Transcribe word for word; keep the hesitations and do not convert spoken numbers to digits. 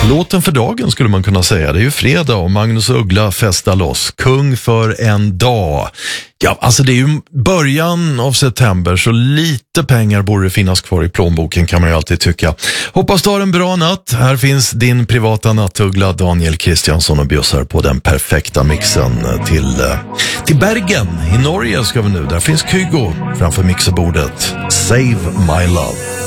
Låten för dagen skulle man kunna säga. Det är ju fredag och Magnus Uggla festar loss. Kung för en dag. Ja, alltså det är ju början av september, så lite pengar borde det finnas kvar i plånboken, kan man ju alltid tycka. Hoppas du har en bra natt. Här finns din privata nattuggla Daniel Kristiansson och bjussar på den perfekta mixen till, till Bergen. I Norge ska vi nu. Där finns Kygo framför mixerbordet. Save my love.